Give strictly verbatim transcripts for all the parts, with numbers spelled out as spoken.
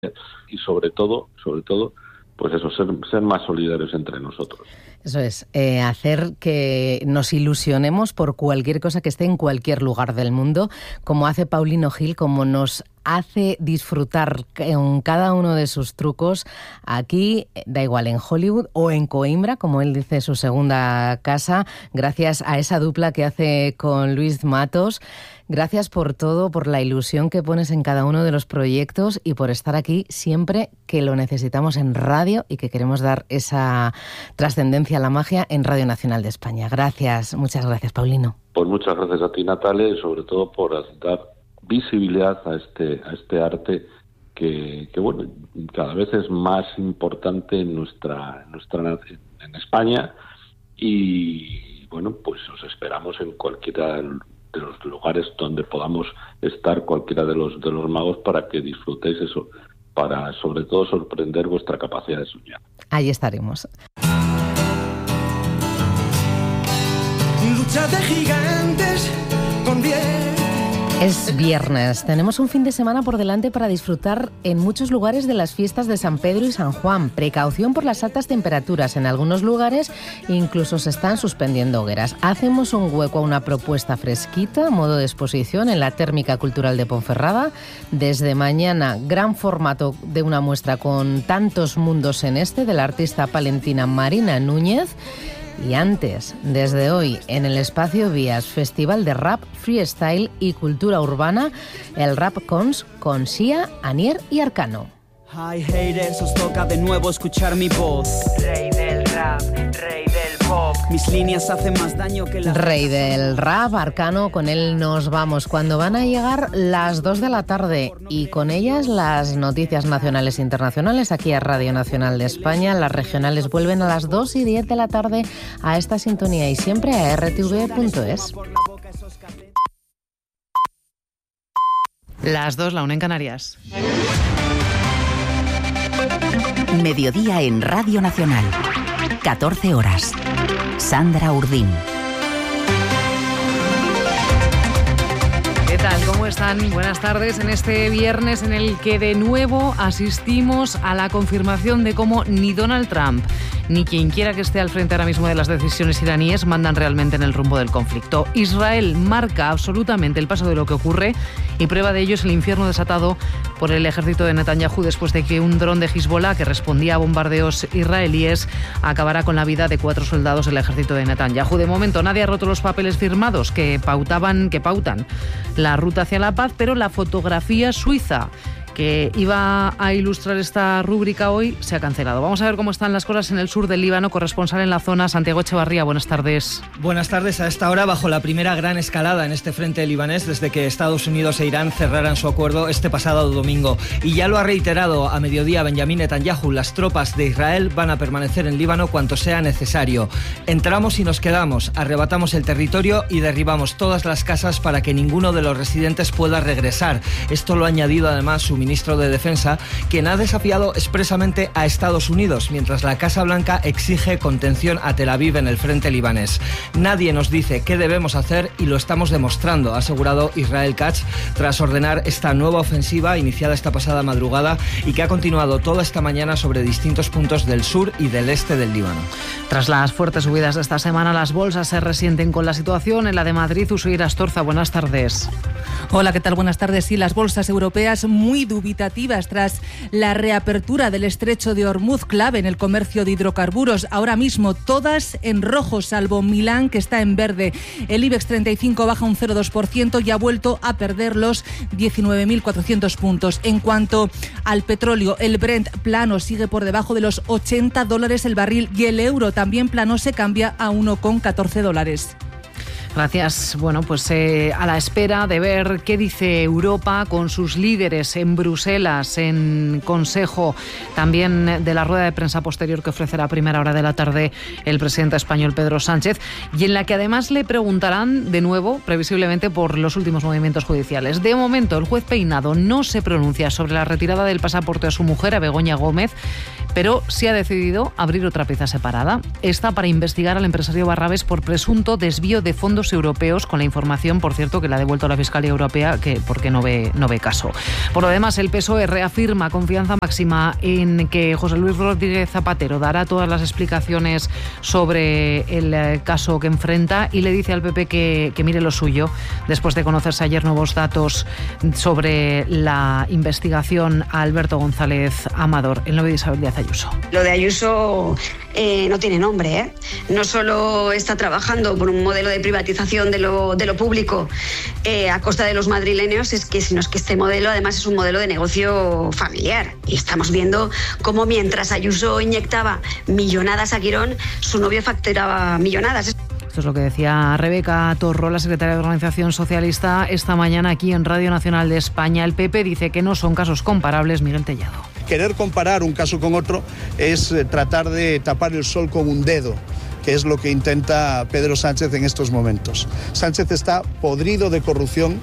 y sobre todo, sobre todo, pues eso, ser, ser más solidarios entre nosotros. Eso es, eh, hacer que nos ilusionemos por cualquier cosa que esté en cualquier lugar del mundo, como hace Paulino Gil, como nos hace disfrutar en cada uno de sus trucos aquí, da igual, en Hollywood o en Coimbra, como él dice, su segunda casa, gracias a esa dupla que hace con Luis Matos. Gracias por todo, por la ilusión que pones en cada uno de los proyectos y por estar aquí siempre que lo necesitamos en radio y que queremos dar esa trascendencia a la magia en Radio Nacional de España. Gracias, muchas gracias, Paulino. Pues muchas gracias a ti, Natalia, y sobre todo por dar visibilidad a este a este arte que, que bueno, cada vez es más importante en nuestra en nuestra en España, y bueno, pues os esperamos en cualquiera de los lugares donde podamos estar, cualquiera de los de los magos, para que disfrutéis eso, para sobre todo sorprender vuestra capacidad de soñar. Ahí estaremos. Lucha de gigantes con bien. Es viernes, tenemos un fin de semana por delante para disfrutar en muchos lugares de las fiestas de San Pedro y San Juan. Precaución por las altas temperaturas, en algunos lugares incluso se están suspendiendo hogueras. Hacemos un hueco a una propuesta fresquita, modo de exposición en la Térmica Cultural de Ponferrada. Desde mañana, gran formato de una muestra con tantos mundos en este, de la artista palentina Marina Núñez. Y antes, desde hoy, en el Espacio Vías, Festival de Rap, Freestyle y Cultura Urbana, el Rap Cons con Sia, Anier y Arcano. Hi haters, os toca de nuevo escuchar mi voz. Rey del rap, rey del pop. Mis líneas hacen más daño que la... Rey del rap, Arcano, con él nos vamos cuando van a llegar las dos de la tarde y con ellas las noticias nacionales e internacionales aquí a Radio Nacional de España. Las regionales vuelven a las dos y diez de la tarde a esta sintonía y siempre a r t v punto es. Las dos, la una en Canarias. Mediodía en Radio Nacional. catorce horas. Sandra Urdín. ¿Qué tal? ¿Cómo están? Buenas tardes en este viernes en el que de nuevo asistimos a la confirmación de cómo ni Donald Trump ni quien quiera que esté al frente ahora mismo de las decisiones iraníes mandan realmente en el rumbo del conflicto. Israel marca absolutamente el paso de lo que ocurre y prueba de ello es el infierno desatado por el ejército de Netanyahu después de que un dron de Hezbollah que respondía a bombardeos israelíes acabara con la vida de cuatro soldados del ejército de Netanyahu. De momento nadie ha roto los papeles firmados que pautaban, que pautan la ruta hacia la paz, pero la fotografía suiza que iba a ilustrar esta rúbrica hoy se ha cancelado. Vamos a ver cómo están las cosas en el sur del Líbano. Corresponsal en la zona, Santiago Echevarría, buenas tardes. Buenas tardes. A esta hora, bajo la primera gran escalada en este frente libanés desde que Estados Unidos e Irán cerraran su acuerdo este pasado domingo. Y ya lo ha reiterado a mediodía Benjamín Netanyahu, las tropas de Israel van a permanecer en Líbano cuanto sea necesario. Entramos y nos quedamos, arrebatamos el territorio y derribamos todas las casas para que ninguno de los residentes pueda regresar. Esto lo ha añadido además su ministro de Defensa, quien ha desafiado expresamente a Estados Unidos, mientras la Casa Blanca exige contención a Tel Aviv en el frente libanés. Nadie nos dice qué debemos hacer y lo estamos demostrando, ha asegurado Israel Katz, tras ordenar esta nueva ofensiva iniciada esta pasada madrugada y que ha continuado toda esta mañana sobre distintos puntos del sur y del este del Líbano. Tras las fuertes subidas de esta semana, las bolsas se resienten con la situación. En la de Madrid, Usuir Astorza, buenas tardes. Hola, ¿qué tal? Buenas tardes. Sí, las bolsas europeas muy dubitativas tras la reapertura del estrecho de Hormuz, clave en el comercio de hidrocarburos. Ahora mismo todas en rojo, salvo Milán, que está en verde. El IBEX treinta y cinco baja un cero coma dos por ciento y ha vuelto a perder los diecinueve mil cuatrocientos puntos. En cuanto al petróleo, el Brent plano sigue por debajo de los ochenta dólares el barril y el euro también plano se cambia a uno coma catorce dólares. Gracias. Bueno, pues eh, a la espera de ver qué dice Europa con sus líderes en Bruselas, en Consejo, también de la rueda de prensa posterior que ofrecerá a primera hora de la tarde el presidente español Pedro Sánchez, y en la que además le preguntarán de nuevo, previsiblemente, por los últimos movimientos judiciales. De momento, el juez Peinado no se pronuncia sobre la retirada del pasaporte a su mujer, a Begoña Gómez, pero sí ha decidido abrir otra pieza separada. Esta para investigar al empresario Barrabés por presunto desvío de fondos fondos europeos con la información, por cierto, que le ha devuelto la Fiscalía Europea, que porque no ve, no ve caso. Por lo demás, el P S O E reafirma confianza máxima en que José Luis Rodríguez Zapatero dará todas las explicaciones sobre el caso que enfrenta y le dice al P P que, que mire lo suyo, después de conocerse ayer nuevos datos sobre la investigación a Alberto González Amador. El nuevo de Isabel Díaz Ayuso. Lo de Ayuso eh, no tiene nombre, ¿eh? No solo está trabajando por un modelo de privatización de lo, de lo público eh, a costa de los madrileños, es que sino es que este modelo además es un modelo de negocio familiar. Y estamos viendo cómo mientras Ayuso inyectaba millonadas a Quirón, su novio facturaba millonadas. Esto es lo que decía Rebeca Torro, la secretaria de Organización Socialista, esta mañana aquí en Radio Nacional de España. El P P dice que no son casos comparables. Miguel Tellado. Querer comparar un caso con otro es tratar de tapar el sol con un dedo, que es lo que intenta Pedro Sánchez en estos momentos. Sánchez está podrido de corrupción.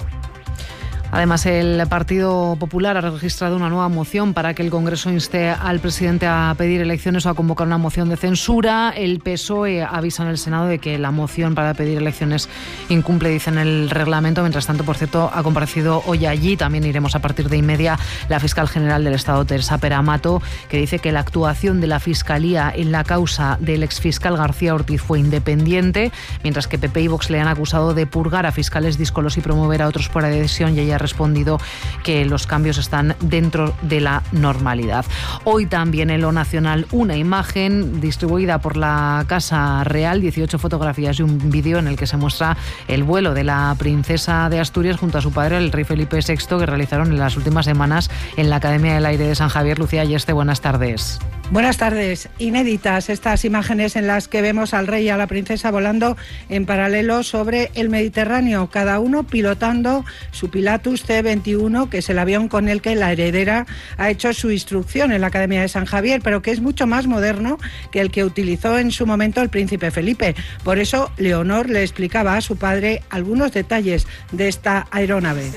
Además, el Partido Popular ha registrado una nueva moción para que el Congreso inste al presidente a pedir elecciones o a convocar una moción de censura. El P S O E avisa en el Senado de que la moción para pedir elecciones incumple, dicen, el reglamento. Mientras tanto, por cierto, ha comparecido hoy allí, también iremos a partir de y media, la fiscal general del Estado, Teresa Peramato, que dice que la actuación de la Fiscalía en la causa del exfiscal García Ortiz fue independiente, mientras que P P y Vox le han acusado de purgar a fiscales díscolos y promover a otros por adhesión, y ella ha respondido que los cambios están dentro de la normalidad. Hoy también en lo nacional una imagen distribuida por la Casa Real, dieciocho fotografías y un vídeo en el que se muestra el vuelo de la princesa de Asturias junto a su padre, el rey Felipe sexto, que realizaron en las últimas semanas en la Academia del Aire de San Javier. Lucía Ayeste, buenas tardes. Buenas tardes. Inéditas estas imágenes en las que vemos al rey y a la princesa volando en paralelo sobre el Mediterráneo, cada uno pilotando su Pilatus C veintiuno, que es el avión con el que la heredera ha hecho su instrucción en la Academia de San Javier, pero que es mucho más moderno que el que utilizó en su momento el príncipe Felipe. Por eso, Leonor le explicaba a su padre algunos detalles de esta aeronave.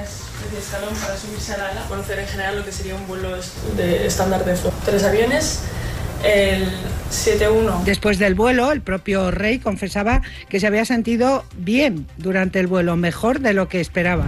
De escalón para subirse al ala, conocer en general lo que sería un vuelo de estándar de flujo. Tres aviones, el siete uno. Después del vuelo, el propio rey confesaba que se había sentido bien durante el vuelo, mejor de lo que esperaba.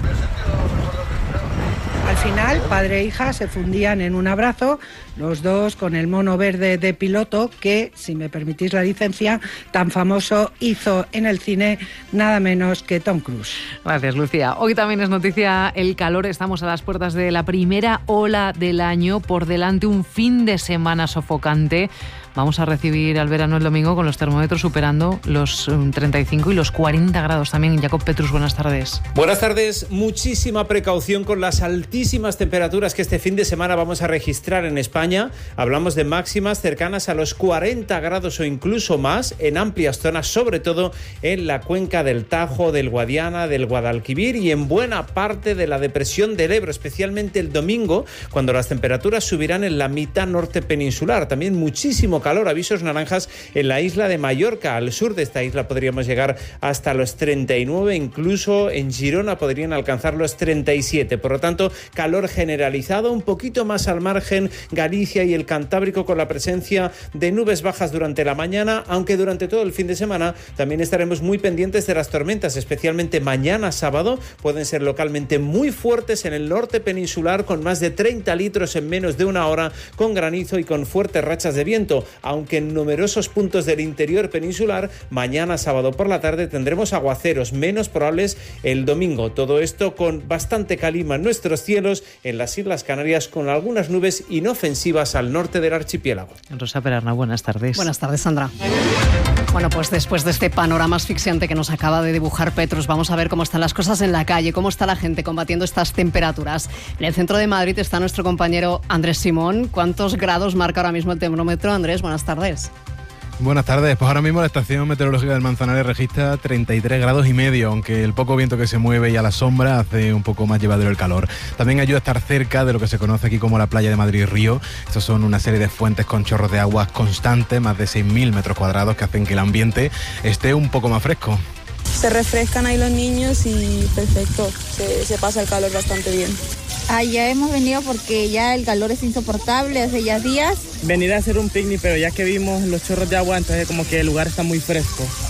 Al final, padre e hija se fundían en un abrazo, los dos con el mono verde de piloto que, si me permitís la licencia, tan famoso hizo en el cine nada menos que Tom Cruise. Gracias, Lucía. Hoy también es noticia el calor. Estamos a las puertas de la primera ola del año. Por delante un fin de semana sofocante. Vamos a recibir al verano el domingo con los termómetros superando los treinta y cinco y los cuarenta grados también. Jacob Petrus, buenas tardes. Buenas tardes. Muchísima precaución con las altísimas temperaturas que este fin de semana vamos a registrar en España. Hablamos de máximas cercanas a los cuarenta grados o incluso más en amplias zonas, sobre todo en la cuenca del Tajo, del Guadiana, del Guadalquivir y en buena parte de la depresión del Ebro, especialmente el domingo, cuando las temperaturas subirán en la mitad norte peninsular. También muchísimo calor. Calor, avisos naranjas en la isla de Mallorca. Al sur de esta isla podríamos llegar hasta los treinta y nueve, incluso en Girona podrían alcanzar los treinta y siete. Por lo tanto, calor generalizado, un poquito más al margen Galicia y el Cantábrico, con la presencia de nubes bajas durante la mañana, aunque durante todo el fin de semana también estaremos muy pendientes de las tormentas, especialmente mañana sábado. Pueden ser localmente muy fuertes en el norte peninsular, con más de treinta litros en menos de una hora, con granizo y con fuertes rachas de viento. Aunque en numerosos puntos del interior peninsular, mañana sábado por la tarde tendremos aguaceros menos probables el domingo. Todo esto con bastante calima en nuestros cielos, en las Islas Canarias, con algunas nubes inofensivas al norte del archipiélago. Rosa Perarna, buenas tardes. Buenas tardes, Sandra. Bueno, pues después de este panorama asfixiante que nos acaba de dibujar Petrus, vamos a ver cómo están las cosas en la calle, cómo está la gente combatiendo estas temperaturas. En el centro de Madrid está nuestro compañero Andrés Simón. ¿Cuántos grados marca ahora mismo el termómetro? Andrés, buenas tardes. Buenas tardes. Pues ahora mismo la estación meteorológica del Manzanares registra treinta y tres grados y medio, aunque el poco viento que se mueve y a la sombra hace un poco más llevadero el calor. También ayuda a estar cerca de lo que se conoce aquí como la playa de Madrid-Río. Estos son una serie de fuentes con chorros de agua constantes, más de seis mil metros cuadrados, que hacen que el ambiente esté un poco más fresco. Se refrescan ahí los niños y perfecto, se, se pasa el calor bastante bien. Ah, ya hemos venido porque ya el calor es insoportable hace ya días. Venir a hacer un picnic, pero ya que vimos los chorros de agua, entonces como que el lugar está muy fresco.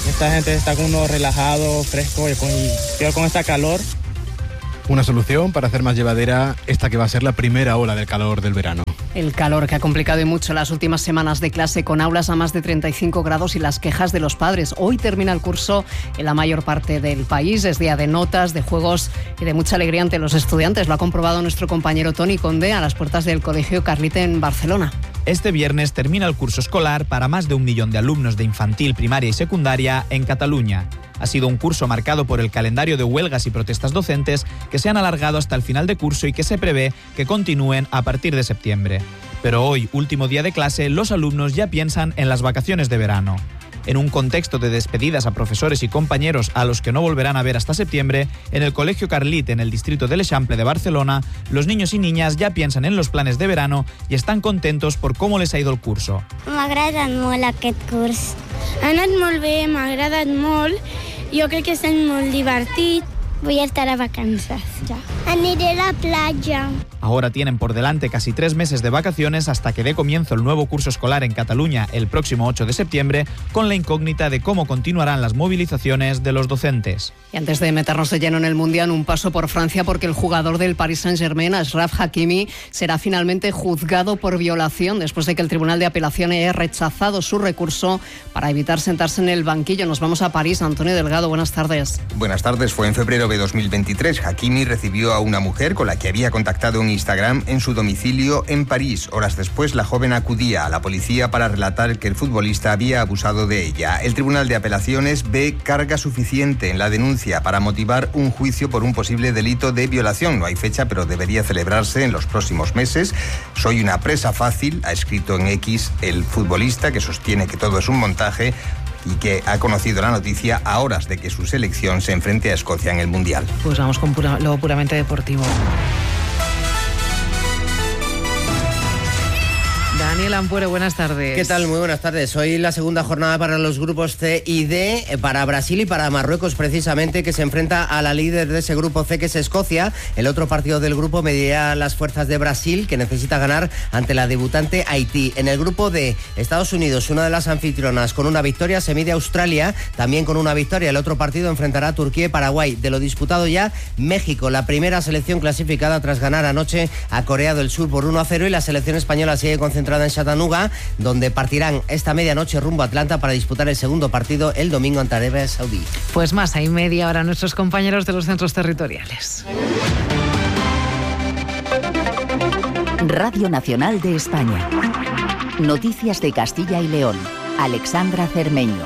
Esta gente está con uno relajado, fresco y con, y con esta calor. Una solución para hacer más llevadera esta que va a ser la primera ola del calor del verano. El calor que ha complicado y mucho las últimas semanas de clase, con aulas a más de treinta y cinco grados y las quejas de los padres. Hoy termina el curso en la mayor parte del país. Es día de notas, de juegos y de mucha alegría ante los estudiantes. Lo ha comprobado nuestro compañero Toni Conde a las puertas del Colegio Carlite en Barcelona. Este viernes termina el curso escolar para más de un millón de alumnos de infantil, primaria y secundaria en Cataluña. Ha sido un curso marcado por el calendario de huelgas y protestas docentes que se han alargado hasta el final de curso y que se prevé que continúen a partir de septiembre. Pero hoy, último día de clase, los alumnos ya piensan en las vacaciones de verano. En un contexto de despedidas a profesores y compañeros a los que no volverán a ver hasta septiembre, en el Colegio Carlit, en el distrito de l'Eixample de Barcelona, los niños y niñas ya piensan en los planes de verano y están contentos por cómo les ha ido el curso. M'ha agradat molt aquest curs. Ha anat molt bé, m'ha agradat molt. Jo crec que està molt divertit. Voy a estar a vacances ya. Aniré a la playa. Ahora tienen por delante casi tres meses de vacaciones hasta que dé comienzo el nuevo curso escolar en Cataluña el próximo ocho de septiembre, con la incógnita de cómo continuarán las movilizaciones de los docentes. Y antes de meternos de lleno en el Mundial, un paso por Francia, porque el jugador del Paris Saint-Germain, Achraf Hakimi, será finalmente juzgado por violación después de que el Tribunal de Apelación haya rechazado su recurso para evitar sentarse en el banquillo. Nos vamos a París. Antonio Delgado, buenas tardes. Buenas tardes. Fue en febrero de dos mil veintitrés. Hakimi recibió a una mujer con la que había contactado en Instagram en su domicilio en París. Horas después, la joven acudía a la policía para relatar que el futbolista había abusado de ella. El Tribunal de Apelaciones ve carga suficiente en la denuncia para motivar un juicio por un posible delito de violación. No hay fecha, pero debería celebrarse en los próximos meses. Soy una presa fácil, ha escrito en X el futbolista, que sostiene que todo es un montaje y que ha conocido la noticia a horas de que su selección se enfrente a Escocia en el Mundial. Pues vamos con pura, lo puramente deportivo. Daniel Ampuero, buenas tardes. ¿Qué tal? Muy buenas tardes. Hoy la segunda jornada para los grupos C y D, para Brasil y para Marruecos precisamente, que se enfrenta a la líder de ese grupo C, que es Escocia. El otro partido del grupo medirá las fuerzas de Brasil, que necesita ganar ante la debutante Haití. En el grupo D, Estados Unidos, una de las anfitrionas, con una victoria, se mide a Australia, también con una victoria. El otro partido enfrentará a Turquía y Paraguay. De lo disputado ya, México, la primera selección clasificada tras ganar anoche a Corea del Sur por uno a cero, y la selección española sigue concentrada en Chattanooga, donde partirán esta medianoche rumbo a Atlanta para disputar el segundo partido el domingo ante Arabia Saudí. Pues más, hay media hora nuestros compañeros de los centros territoriales. Radio Nacional de España. Noticias de Castilla y León. Alexandra Cermeño.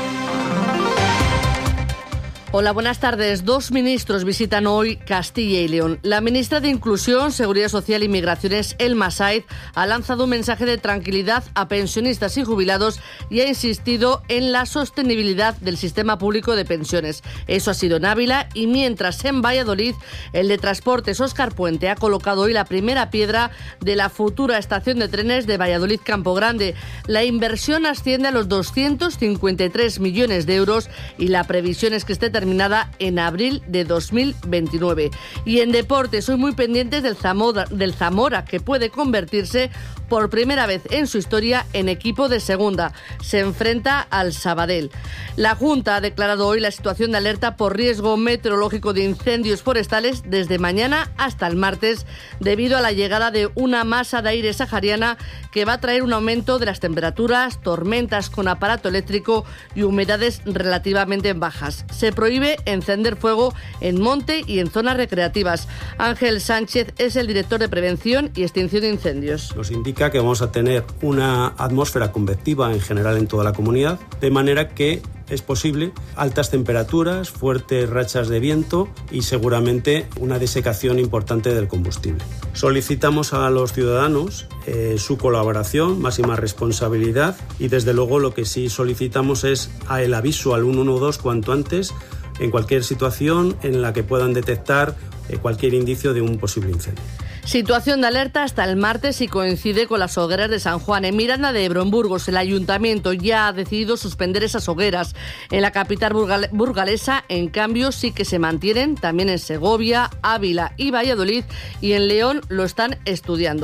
Hola, buenas tardes. Dos ministros visitan hoy Castilla y León. La ministra de Inclusión, Seguridad Social y Migraciones, Elma Saiz, ha lanzado un mensaje de tranquilidad a pensionistas y jubilados y ha insistido en la sostenibilidad del sistema público de pensiones. Eso ha sido en Ávila, y mientras en Valladolid, el de Transportes Óscar Puente ha colocado hoy la primera piedra de la futura estación de trenes de Valladolid-Campo Grande. La inversión asciende a los doscientos cincuenta y tres millones de euros y la previsión es que esté terminada en abril de dos mil veintinueve. Y en deportes, soy muy pendientes del Zamora, del Zamora, que puede convertirse por primera vez en su historia en equipo de segunda. Se enfrenta al Sabadell. La Junta ha declarado hoy la situación de alerta por riesgo meteorológico de incendios forestales desde mañana hasta el martes, debido a la llegada de una masa de aire sahariana que va a traer un aumento de las temperaturas, tormentas con aparato eléctrico y humedades relativamente bajas. Se prohíbe encender fuego en monte y en zonas recreativas. Ángel Sánchez es el director de Prevención y Extinción de Incendios. Nos indica que vamos a tener una atmósfera convectiva en general en toda la comunidad, de manera que es posible altas temperaturas, fuertes rachas de viento y seguramente una desecación importante del combustible. Solicitamos a los ciudadanos eh, su colaboración, máxima responsabilidad, y desde luego lo que sí solicitamos es a el aviso al ciento doce cuanto antes en cualquier situación en la que puedan detectar eh, cualquier indicio de un posible incendio. Situación de alerta hasta el martes y coincide con las hogueras de San Juan. En Miranda de Ebro, en Burgos, el ayuntamiento ya ha decidido suspender esas hogueras. En la capital burgal- burgalesa, en cambio, sí que se mantienen, también en Segovia, Ávila y Valladolid, y en León lo están estudiando.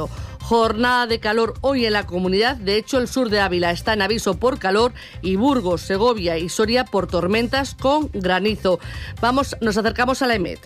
Jornada de calor hoy en la comunidad. De hecho, el sur de Ávila está en aviso por calor y Burgos, Segovia y Soria por tormentas con granizo. Vamos, nos acercamos a la EMET.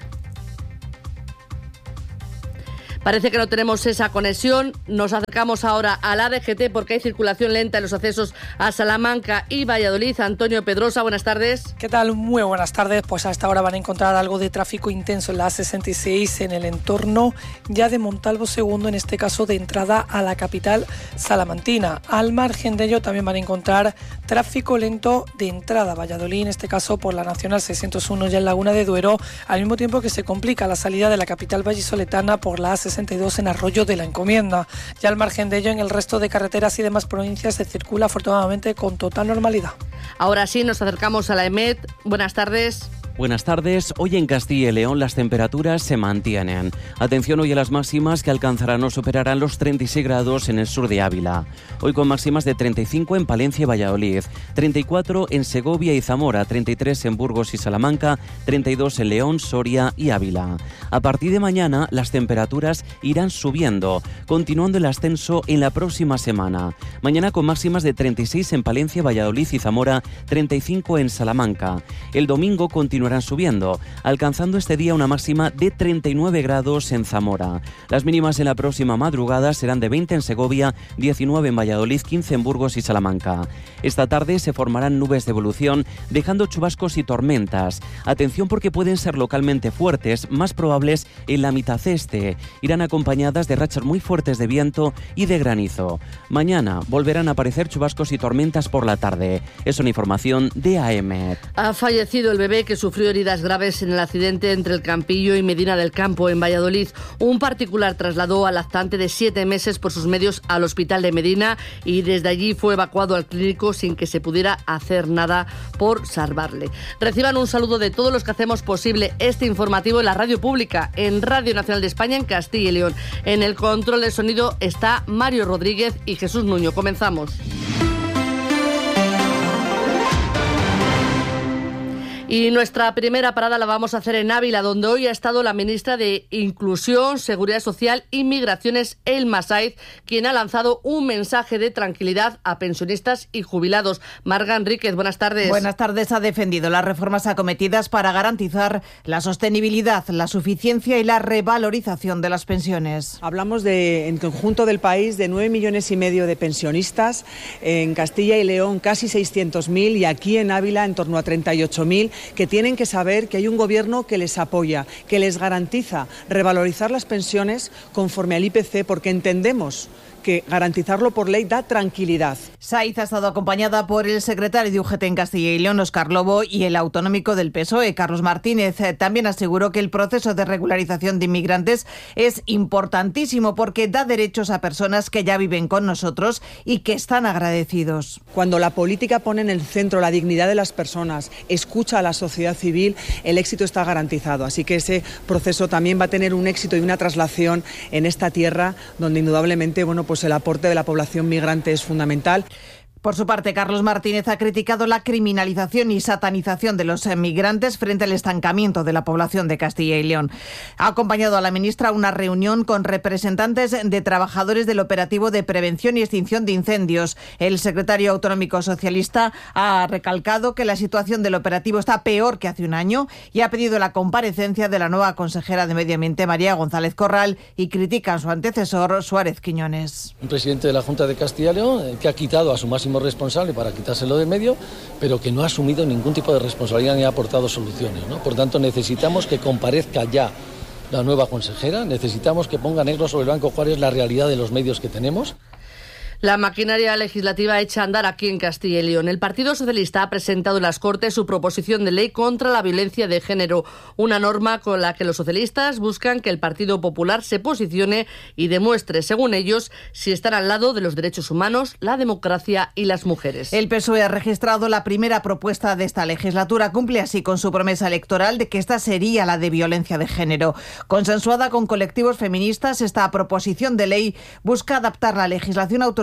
Parece que no tenemos esa conexión. Nos acercamos ahora a la D G T porque hay circulación lenta en los accesos a Salamanca y Valladolid. Antonio Pedrosa, buenas tardes. ¿Qué tal? Muy buenas tardes. Pues hasta ahora van a encontrar algo de tráfico intenso en la A sesenta y seis en el entorno ya de Montalvo segundo, en este caso de entrada a la capital salamantina. Al margen de ello también van a encontrar tráfico lento de entrada a Valladolid, en este caso por la Nacional seiscientos uno ya en Laguna de Duero, al mismo tiempo que se complica la salida de la capital vallisoletana por la A sesenta y dos en Arroyo de la Encomienda. Ya al margen de ello, en el resto de carreteras y demás provincias se circula afortunadamente con total normalidad. Ahora sí, nos acercamos a la EMET. Buenas tardes. Buenas tardes. Hoy en Castilla y León las temperaturas se mantienen. Atención hoy a las máximas que alcanzarán o superarán los treinta y seis grados en el sur de Ávila. Hoy con máximas de treinta y cinco en Palencia y Valladolid, treinta y cuatro en Segovia y Zamora, treinta y tres en Burgos y Salamanca, treinta y dos en León, Soria y Ávila. A partir de mañana las temperaturas irán subiendo, continuando el ascenso en la próxima semana. Mañana con máximas de treinta y seis en Palencia, Valladolid y Zamora, treinta y cinco en Salamanca. El domingo continuarán subiendo, alcanzando este día una máxima de treinta y nueve grados en Zamora. Las mínimas en la próxima madrugada serán de veinte en Segovia, diecinueve en Valladolid, quince en Burgos y Salamanca. Esta tarde se formarán nubes de evolución, dejando chubascos y tormentas. Atención porque pueden ser localmente fuertes, más probables en la mitad este. Irán acompañadas de rachas muy fuertes de viento y de granizo. Mañana volverán a aparecer chubascos y tormentas por la tarde. Es una información de A M. Ha fallecido el bebé que sufrió heridas graves en el accidente entre el Campillo y Medina del Campo, en Valladolid. Un particular trasladó al lactante de siete meses por sus medios al hospital de Medina y desde allí fue evacuado al clínico sin que se pudiera hacer nada por salvarle. Reciban un saludo de todos los que hacemos posible este informativo en la radio pública, en Radio Nacional de España, en Castilla y León. En el control de sonido está Mario Rodríguez y Jesús Nuño. Comenzamos. Y nuestra primera parada la vamos a hacer en Ávila, donde hoy ha estado la ministra de Inclusión, Seguridad Social y Migraciones, Elma Saiz, quien ha lanzado un mensaje de tranquilidad a pensionistas y jubilados. Marga Enríquez, buenas tardes. Buenas tardes. Ha defendido las reformas acometidas para garantizar la sostenibilidad, la suficiencia y la revalorización de las pensiones. Hablamos de, en conjunto del país, de nueve millones y medio de pensionistas, en Castilla y León casi seiscientos mil y aquí en Ávila en torno a treinta y ocho mil, que tienen que saber que hay un gobierno que les apoya, que les garantiza revalorizar las pensiones conforme al I P C, porque entendemos que garantizarlo por ley da tranquilidad. Saiz ha estado acompañada por el secretario de U G T en Castilla y León, Óscar Lobo, y el autonómico del P S O E, Carlos Martínez. También aseguró que el proceso de regularización de inmigrantes es importantísimo porque da derechos a personas que ya viven con nosotros y que están agradecidos. Cuando la política pone en el centro la dignidad de las personas, escucha a la sociedad civil, el éxito está garantizado. Así que ese proceso también va a tener un éxito y una traslación en esta tierra donde indudablemente, bueno, pues el aporte de la población migrante es fundamental. Por su parte, Carlos Martínez ha criticado la criminalización y satanización de los migrantes frente al estancamiento de la población de Castilla y León. Ha acompañado a la ministra a una reunión con representantes de trabajadores del operativo de prevención y extinción de incendios. El secretario autonómico socialista ha recalcado que la situación del operativo está peor que hace un año y ha pedido la comparecencia de la nueva consejera de Medio Ambiente, María González Corral, y critica a su antecesor, Suárez Quiñones. Un presidente de la Junta de Castilla y León que ha quitado a su máximo responsable para quitárselo de medio, pero que no ha asumido ningún tipo de responsabilidad ni ha aportado soluciones, ¿no? Por tanto, necesitamos que comparezca ya la nueva consejera, necesitamos que ponga negro sobre blanco cuál es la realidad de los medios que tenemos. La maquinaria legislativa echa a andar aquí en Castilla y León. El Partido Socialista ha presentado en las Cortes su proposición de ley contra la violencia de género, una norma con la que los socialistas buscan que el Partido Popular se posicione y demuestre, según ellos, si están al lado de los derechos humanos, la democracia y las mujeres. El P S O E ha registrado la primera propuesta de esta legislatura. Cumple así con su promesa electoral de que esta sería la de violencia de género. Consensuada con colectivos feministas, esta proposición de ley busca adaptar la legislación autonómica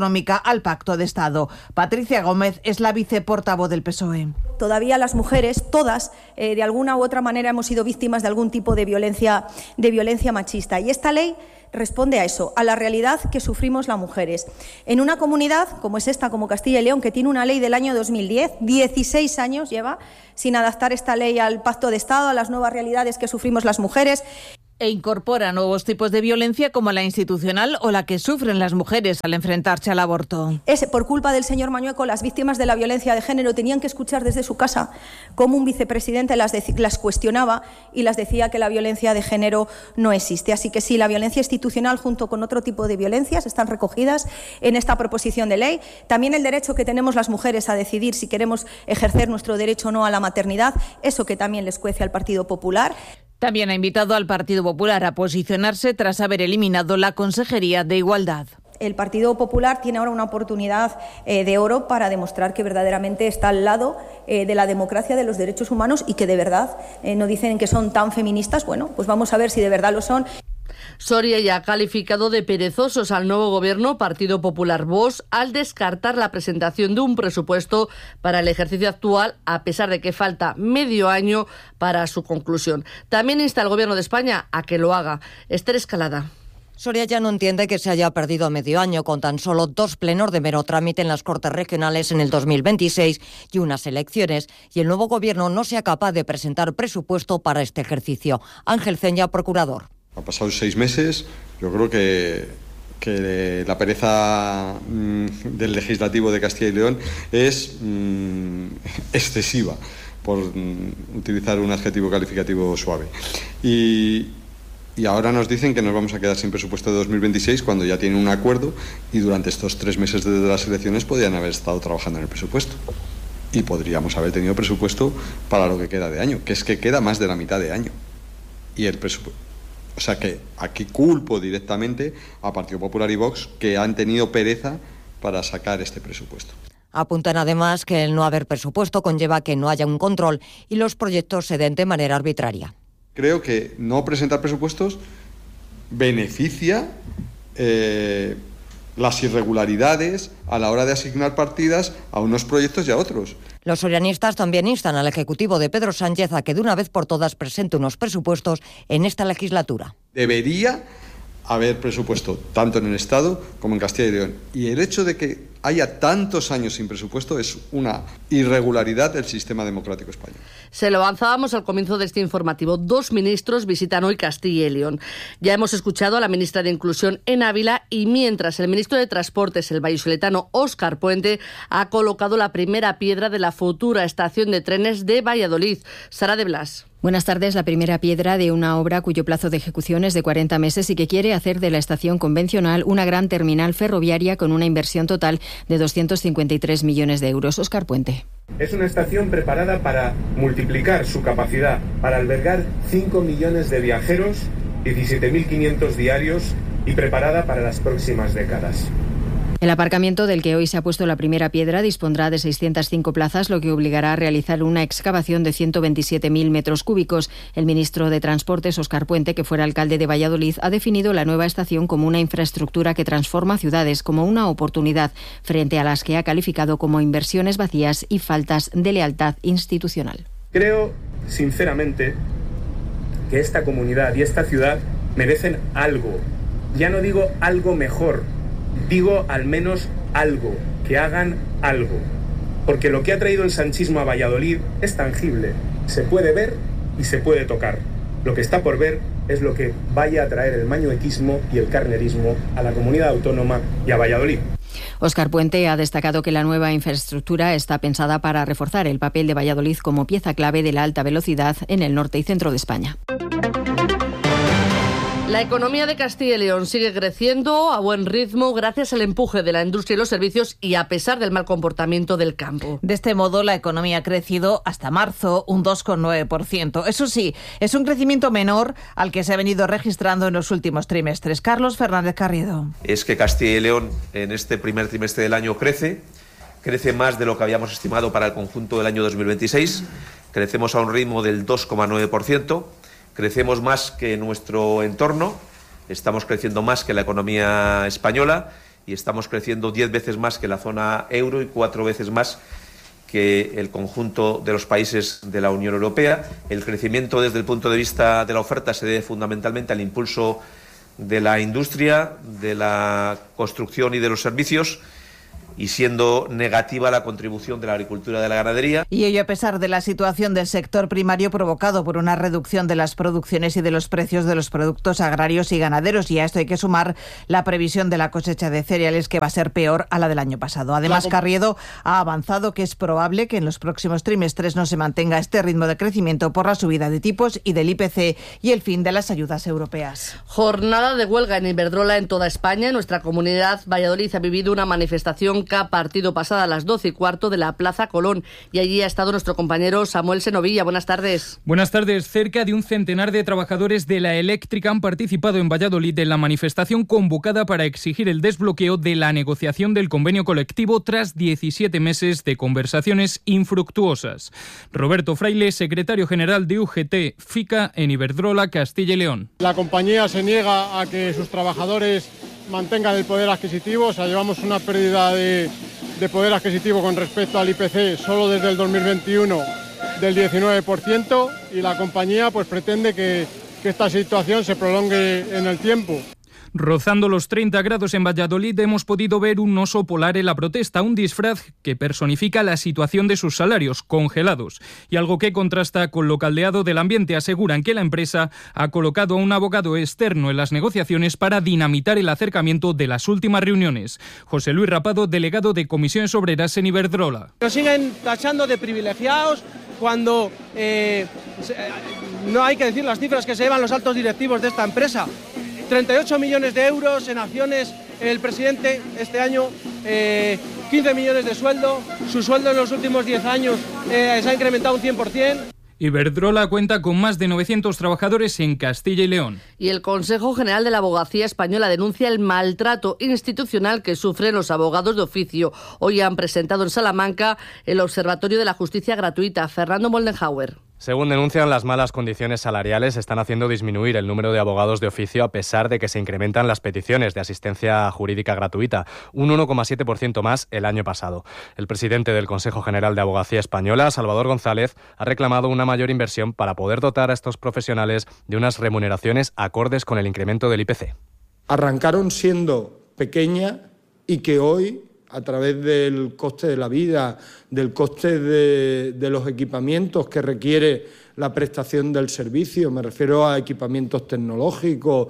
autonómica al Pacto de Estado. Patricia Gómez es la viceportavoz del P S O E. Todavía las mujeres, todas, eh, de alguna u otra manera hemos sido víctimas de algún tipo de violencia, de violencia machista. Y esta ley responde a eso, a la realidad que sufrimos las mujeres. En una comunidad como es esta, como Castilla y León, que tiene una ley del año dos mil diez, dieciséis años lleva sin adaptar esta ley al Pacto de Estado, a las nuevas realidades que sufrimos las mujeres. E incorpora nuevos tipos de violencia como la institucional o la que sufren las mujeres al enfrentarse al aborto. Es por culpa del señor Mañueco, las víctimas de la violencia de género tenían que escuchar desde su casa cómo un vicepresidente las, las cuestionaba y las decía que la violencia de género no existe. Así que sí, la violencia institucional junto con otro tipo de violencias están recogidas en esta proposición de ley. También el derecho que tenemos las mujeres a decidir si queremos ejercer nuestro derecho o no a la maternidad, eso que también les cuece al Partido Popular. También ha invitado al Partido Popular a posicionarse tras haber eliminado la Consejería de Igualdad. El Partido Popular tiene ahora una oportunidad eh, de oro para demostrar que verdaderamente está al lado eh, de la democracia, de los derechos humanos y que de verdad eh, no dicen que son tan feministas. Bueno, pues vamos a ver si de verdad lo son. Soria ya ha calificado de perezosos al nuevo gobierno Partido Popular-Vox al descartar la presentación de un presupuesto para el ejercicio actual, a pesar de que falta medio año para su conclusión. También insta al Gobierno de España a que lo haga. Esther Escalada. Soria ya no entiende que se haya perdido medio año con tan solo dos plenos de mero trámite en las Cortes Regionales en el dos mil veintiséis y unas elecciones, y el nuevo gobierno no sea capaz de presentar presupuesto para este ejercicio. Ángel Ceña, procurador. Ha pasado seis meses, yo creo que, que la pereza mmm, del legislativo de Castilla y León es mmm, excesiva, por mmm, utilizar un adjetivo calificativo suave. Y, y ahora nos dicen que nos vamos a quedar sin presupuesto de dos mil veintiséis cuando ya tienen un acuerdo y durante estos tres meses desde las elecciones podían haber estado trabajando en el presupuesto. Y podríamos haber tenido presupuesto para lo que queda de año, que es que queda más de la mitad de año. Y el presupuesto... O sea que aquí culpo directamente a Partido Popular y Vox, que han tenido pereza para sacar este presupuesto. Apuntan además que el no haber presupuesto conlleva que no haya un control y los proyectos se den de manera arbitraria. Creo que no presentar presupuestos beneficia eh, las irregularidades a la hora de asignar partidas a unos proyectos y a otros. Los sorianistas también instan al Ejecutivo de Pedro Sánchez a que de una vez por todas presente unos presupuestos en esta legislatura. Debería haber presupuesto tanto en el Estado como en Castilla y León. Y el hecho de que haya tantos años sin presupuesto es una irregularidad del sistema democrático español. Se lo avanzábamos al comienzo de este informativo. Dos ministros visitan hoy Castilla y León. Ya hemos escuchado a la ministra de Inclusión en Ávila y mientras el ministro de Transportes, el vallisoletano Óscar Puente, ha colocado la primera piedra de la futura estación de trenes de Valladolid. Sara de Blas. Buenas tardes. La primera piedra de una obra cuyo plazo de ejecución es de cuarenta meses y que quiere hacer de la estación convencional una gran terminal ferroviaria con una inversión total de doscientos cincuenta y tres millones de euros. Óscar Puente. Es una estación preparada para multiplicar su capacidad, para albergar cinco millones de viajeros, diecisiete mil quinientos diarios y preparada para las próximas décadas. El aparcamiento del que hoy se ha puesto la primera piedra dispondrá de seiscientas cinco plazas, lo que obligará a realizar una excavación de ciento veintisiete mil metros cúbicos. El ministro de Transportes, Óscar Puente, que fuera alcalde de Valladolid, ha definido la nueva estación como una infraestructura que transforma ciudades, como una oportunidad frente a las que ha calificado como inversiones vacías y faltas de lealtad institucional. Creo, sinceramente, que esta comunidad y esta ciudad merecen algo. Ya no digo algo mejor, digo al menos algo, que hagan algo. Porque lo que ha traído el sanchismo a Valladolid es tangible, se puede ver y se puede tocar. Lo que está por ver es lo que vaya a traer el mañuequismo y el carnerismo a la comunidad autónoma y a Valladolid. Óscar Puente ha destacado que la nueva infraestructura está pensada para reforzar el papel de Valladolid como pieza clave de la alta velocidad en el norte y centro de España. La economía de Castilla y León sigue creciendo a buen ritmo gracias al empuje de la industria y los servicios y a pesar del mal comportamiento del campo. De este modo, la economía ha crecido hasta marzo un dos coma nueve por ciento. Eso sí, es un crecimiento menor al que se ha venido registrando en los últimos trimestres. Carlos Fernández Carriedo. Es que Castilla y León en este primer trimestre del año crece, crece más de lo que habíamos estimado para el conjunto del año dos mil veintiséis. Crecemos a un ritmo del dos coma nueve por ciento. Crecemos más que nuestro entorno, estamos creciendo más que la economía española y estamos creciendo diez veces más que la zona euro y cuatro veces más que el conjunto de los países de la Unión Europea. El crecimiento desde el punto de vista de la oferta se debe fundamentalmente al impulso de la industria, de la construcción y de los servicios, y siendo negativa la contribución de la agricultura y de la ganadería. Y ello a pesar de la situación del sector primario provocado por una reducción de las producciones y de los precios de los productos agrarios y ganaderos. Y a esto hay que sumar la previsión de la cosecha de cereales, que va a ser peor a la del año pasado. Además, Carriedo ha avanzado que es probable que en los próximos trimestres no se mantenga este ritmo de crecimiento por la subida de tipos y del I P C y el fin de las ayudas europeas. Jornada de huelga en Iberdrola en toda España. En nuestra comunidad, Valladolid ha vivido una manifestación que ha partido pasada a las doce y cuarto de la Plaza Colón, y allí ha estado nuestro compañero Samuel Senovilla. Buenas tardes. Buenas tardes. Cerca de un centenar de trabajadores de la eléctrica han participado en Valladolid en la manifestación convocada para exigir el desbloqueo de la negociación del convenio colectivo tras diecisiete meses de conversaciones infructuosas. Roberto Fraile, secretario general de U G T F I C A en Iberdrola, Castilla y León. La compañía se niega a que sus trabajadores mantengan el poder adquisitivo. O sea, llevamos una pérdida de, de poder adquisitivo con respecto al I P C solo desde el dos mil veintiuno del diecinueve por ciento, y la compañía pues pretende que, que esta situación se prolongue en el tiempo. Rozando los treinta grados en Valladolid hemos podido ver un oso polar en la protesta, un disfraz que personifica la situación de sus salarios congelados y algo que contrasta con lo caldeado del ambiente. Aseguran que la empresa ha colocado a un abogado externo en las negociaciones para dinamitar el acercamiento de las últimas reuniones. José Luis Rapado, delegado de Comisiones Obreras en Iberdrola. Nos siguen tachando de privilegiados cuando eh, no hay que decir las cifras que se llevan los altos directivos de esta empresa. treinta y ocho millones de euros en acciones el presidente este año, eh, quince millones de sueldo, su sueldo en los últimos diez años eh, se ha incrementado un cien por ciento. Iberdrola cuenta con más de novecientos trabajadores en Castilla y León. Y el Consejo General de la Abogacía Española denuncia el maltrato institucional que sufren los abogados de oficio. Hoy han presentado en Salamanca el Observatorio de la Justicia Gratuita. Fernando Moldenhauer. Según denuncian, las malas condiciones salariales están haciendo disminuir el número de abogados de oficio a pesar de que se incrementan las peticiones de asistencia jurídica gratuita, un uno coma siete por ciento más el año pasado. El presidente del Consejo General de Abogacía Española, Salvador González, ha reclamado una mayor inversión para poder dotar a estos profesionales de unas remuneraciones acordes con el incremento del I P C. Arrancaron siendo pequeña y que hoy, a través del coste de la vida, del coste de, de los equipamientos que requiere la prestación del servicio, me refiero a equipamientos tecnológicos,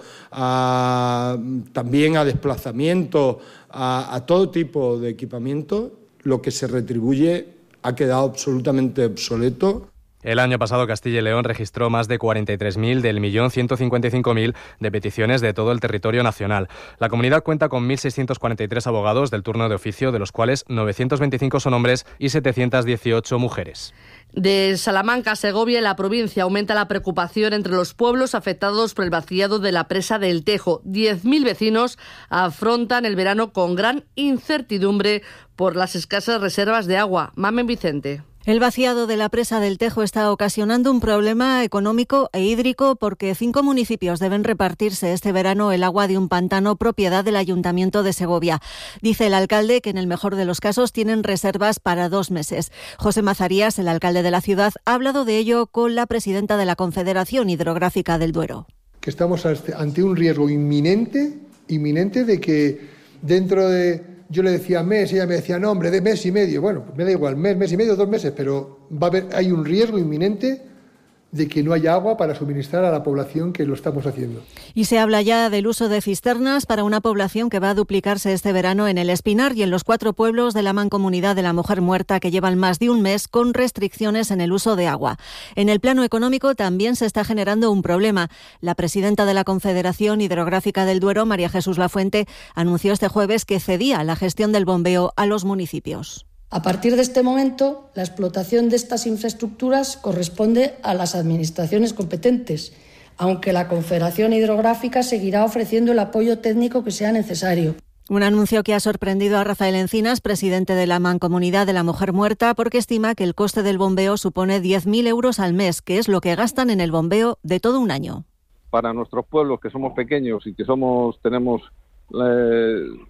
a, también a desplazamientos, a, a todo tipo de equipamientos, lo que se retribuye ha quedado absolutamente obsoleto. El año pasado Castilla y León registró más de cuarenta y tres mil del millón ciento cincuenta y cinco mil de peticiones de todo el territorio nacional. La comunidad cuenta con mil seiscientos cuarenta y tres abogados del turno de oficio, de los cuales novecientos veinticinco son hombres y setecientos dieciocho mujeres. De Salamanca a Segovia, en la provincia, aumenta la preocupación entre los pueblos afectados por el vaciado de la presa del Tejo. diez mil vecinos afrontan el verano con gran incertidumbre por las escasas reservas de agua. Mamen Vicente. El vaciado de la presa del Tejo está ocasionando un problema económico e hídrico porque cinco municipios deben repartirse este verano el agua de un pantano propiedad del Ayuntamiento de Segovia. Dice el alcalde que en el mejor de los casos tienen reservas para dos meses. José Mazarías, el alcalde de la ciudad, ha hablado de ello con la presidenta de la Confederación Hidrográfica del Duero. Que estamos ante un riesgo inminente, inminente de que dentro de... Yo le decía mes, ella me decía, no, hombre, de mes y medio. Bueno, pues me da igual, mes, mes y medio, dos meses, pero va a haber, hay un riesgo inminente de que no haya agua para suministrar a la población que lo estamos haciendo. Y se habla ya del uso de cisternas para una población que va a duplicarse este verano en El Espinar y en los cuatro pueblos de la Mancomunidad de la Mujer Muerta, que llevan más de un mes con restricciones en el uso de agua. En el plano económico también se está generando un problema. La presidenta de la Confederación Hidrográfica del Duero, María Jesús Lafuente, anunció este jueves que cedía la gestión del bombeo a los municipios. A partir de este momento, la explotación de estas infraestructuras corresponde a las administraciones competentes, aunque la Confederación Hidrográfica seguirá ofreciendo el apoyo técnico que sea necesario. Un anuncio que ha sorprendido a Rafael Encinas, presidente de la Mancomunidad de la Mujer Muerta, porque estima que el coste del bombeo supone diez mil euros al mes, que es lo que gastan en el bombeo de todo un año. Para nuestros pueblos, que somos pequeños y que somos tenemos... Eh,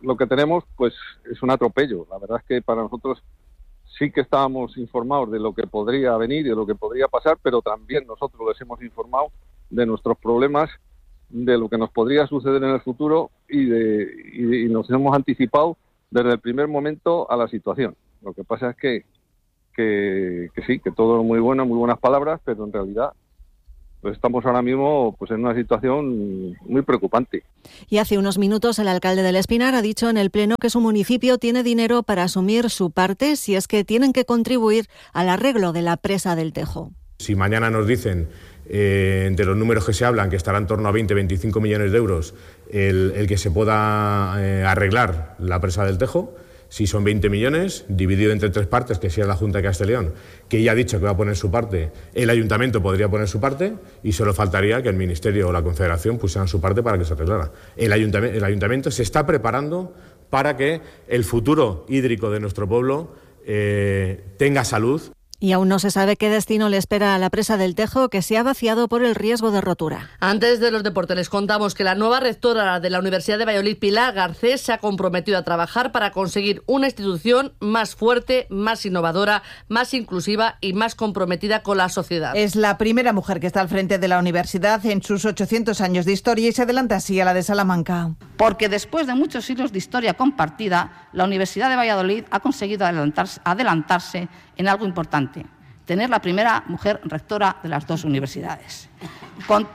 lo que tenemos pues es un atropello. La verdad es que para nosotros sí que estábamos informados de lo que podría venir y de lo que podría pasar, pero también nosotros les hemos informado de nuestros problemas, de lo que nos podría suceder en el futuro y, de, y, y nos hemos anticipado desde el primer momento a la situación. Lo que pasa es que, que, que sí, que todo es muy bueno, muy buenas palabras, pero en realidad pues estamos ahora mismo pues en una situación muy preocupante. Y hace unos minutos el alcalde del Espinar ha dicho en el Pleno que su municipio tiene dinero para asumir su parte si es que tienen que contribuir al arreglo de la presa del Tejo. Si mañana nos dicen, eh, de los números que se hablan, que estará en torno a veinte a veinticinco millones de euros el, el que se pueda eh, arreglar la presa del Tejo, si son veinte millones, dividido entre tres partes, que sea la Junta de Castilla y León, que ya ha dicho que va a poner su parte, el Ayuntamiento podría poner su parte y solo faltaría que el Ministerio o la Confederación pusieran su parte para que se arreglara. El Ayuntamiento, el Ayuntamiento se está preparando para que el futuro hídrico de nuestro pueblo eh, tenga salud. Y aún no se sabe qué destino le espera a la presa del Tejo, que se ha vaciado por el riesgo de rotura. Antes de los deportes les contamos que la nueva rectora de la Universidad de Valladolid, Pilar Garcés, se ha comprometido a trabajar para conseguir una institución más fuerte, más innovadora, más inclusiva y más comprometida con la sociedad. Es la primera mujer que está al frente de la universidad en sus ochocientos años de historia y se adelanta así a la de Salamanca. Porque después de muchos siglos de historia compartida, la Universidad de Valladolid ha conseguido adelantarse, adelantarse en algo importante: tener la primera mujer rectora de las dos universidades. Con...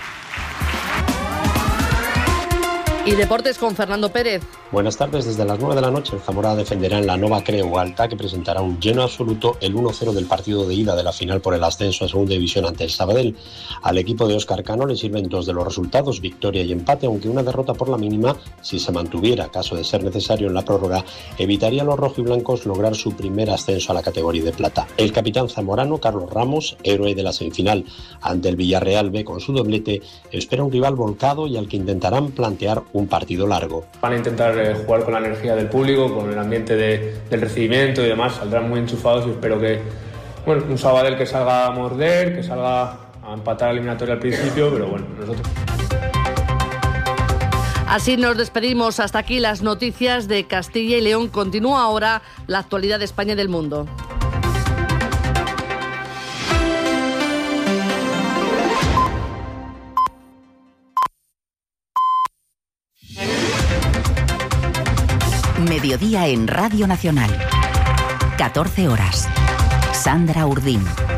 Y deportes con Fernando Pérez. Buenas tardes. Desde las nueve de la noche el Zamora defenderá en la Nova Creu Alta, que presentará un lleno absoluto, el uno cero del partido de ida de la final por el ascenso a segunda división ante el Sabadell. Al equipo de Óscar Cano le sirven dos de los resultados, victoria y empate, aunque una derrota por la mínima, si se mantuviera, caso de ser necesario en la prórroga, evitaría a los rojiblancos lograr su primer ascenso a la categoría de plata. El capitán zamorano, Carlos Ramos, héroe de la semifinal ante el Villarreal B con su doblete, espera un rival volcado y al que intentarán plantear un partido largo. Van a intentar eh, jugar con la energía del público, con el ambiente de, del recibimiento y demás. Saldrán muy enchufados y espero que, bueno, un Sabadell que salga a morder, que salga a empatar la eliminatoria al principio, pero bueno, nosotros... Así nos despedimos. Hasta aquí las noticias de Castilla y León. Continúa ahora la actualidad de España y del mundo. Mediodía en Radio Nacional. catorce horas. Sandra Urdín.